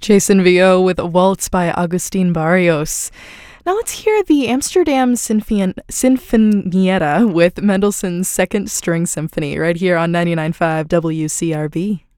Jason Vio with Waltz by Agustin Barrios. Now let's hear the Amsterdam Sinfonietta with Mendelssohn's Second String Symphony right here on 99.5 WCRB.